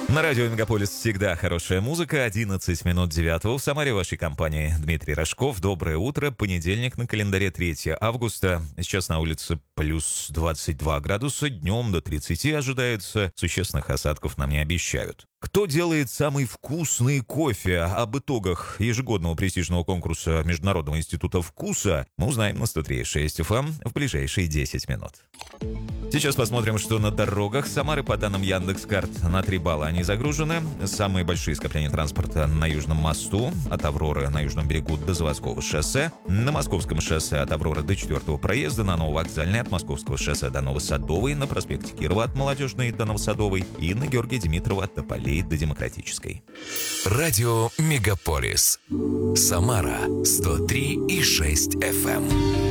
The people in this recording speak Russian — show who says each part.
Speaker 1: На радио «Мегаполис» всегда хорошая музыка. 11 минут 9. В Самаре вашей компании Дмитрий Рожков. Доброе утро. Понедельник, на календаре 3 августа. Сейчас на улице плюс 22 градуса. Днем до 30 ожидается. Существенных осадков нам не обещают. Кто делает самый вкусный кофе? Об итогах ежегодного престижного конкурса Международного института вкуса мы узнаем на 103.6 FM в ближайшие 10 минут. Сейчас посмотрим, что на дорогах Самары, по данным Яндекс.Карт, на 3 балла они загружены. Самые большие скопления транспорта на Южном мосту, от Авроры на Южном берегу до Заводского шоссе, на Московском шоссе от Авроры до 4-го проезда, на Нововокзальной от Московского шоссе до Новосадовой, на проспекте Кирова от Молодежной до Новосадовой и на Георгия Димитрова от Тополей до Демократической.
Speaker 2: Радио «Мегаполис». Самара 103,6 FM.